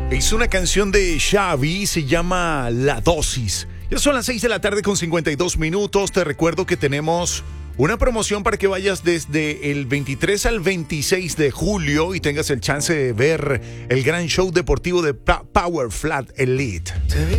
Es una canción de Xavi, se llama La Dosis. Ya son las 6 de la tarde con 52 minutos. Te recuerdo que tenemos una promoción para que vayas desde el 23 al 26 de julio y tengas el chance de ver el gran show deportivo de Power Flat Elite.